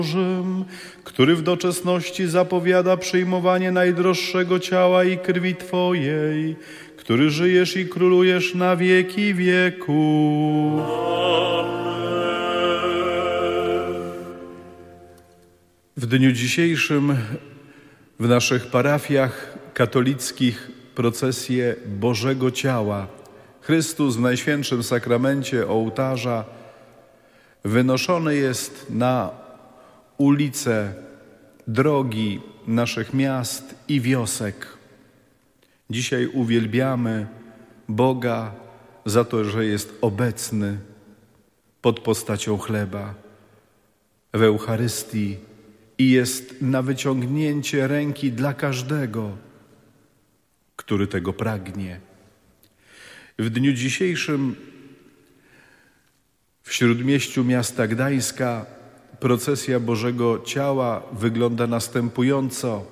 Bożym, który w doczesności zapowiada przyjmowanie najdroższego ciała i krwi Twojej, który żyjesz i królujesz na wieki wieków. W dniu dzisiejszym w naszych parafiach katolickich procesję Bożego Ciała. Chrystus w Najświętszym Sakramencie ołtarza wynoszony jest na ulice, drogi naszych miast i wiosek. Dzisiaj uwielbiamy Boga za to, że jest obecny pod postacią chleba w Eucharystii i jest na wyciągnięcie ręki dla każdego, który tego pragnie. W dniu dzisiejszym w śródmieściu miasta Gdańska procesja Bożego Ciała wygląda następująco.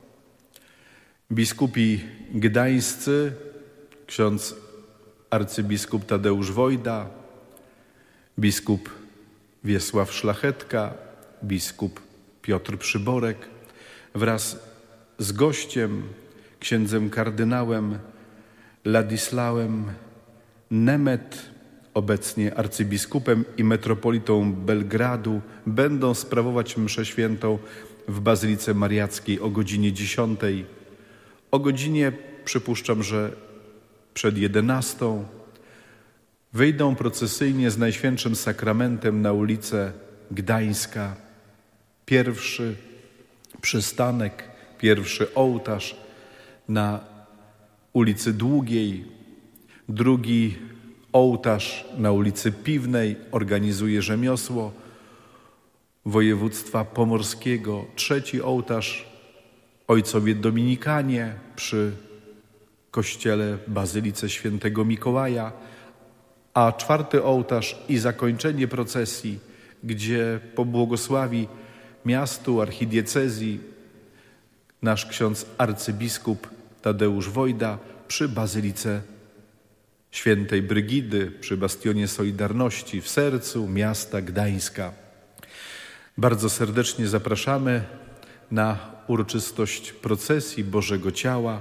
Biskupi gdańscy, ksiądz arcybiskup Tadeusz Wojda, biskup Wiesław Szlachetka, biskup Piotr Przyborek wraz z gościem, księdzem kardynałem Ladisławem Nemet, obecnie arcybiskupem i metropolitą Belgradu, będą sprawować mszę świętą w Bazylice Mariackiej o godzinie 10. O godzinie, przypuszczam, że przed 11, wyjdą procesyjnie z Najświętszym Sakramentem na ulicę Gdańska. Pierwszy przystanek, pierwszy ołtarz na ulicy Długiej, drugi ołtarz na ulicy Piwnej organizuje Rzemiosło Województwa Pomorskiego, trzeci ołtarz ojcowie dominikanie przy kościele Bazylice Świętego Mikołaja, a czwarty ołtarz i zakończenie procesji, gdzie pobłogosławi miastu, archidiecezji nasz ksiądz arcybiskup Tadeusz Wojda przy Bazylice Świętej Brygidy, przy bastionie Solidarności w sercu miasta Gdańska. Bardzo serdecznie zapraszamy na uroczystość procesji Bożego Ciała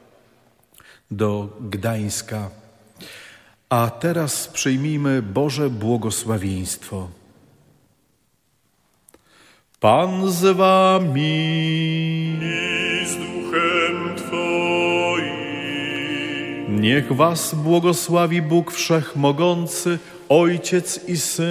do Gdańska. A teraz przyjmijmy Boże błogosławieństwo. Pan z wami i z duchem Twoim. Niech was błogosławi Bóg Wszechmogący, Ojciec i Syn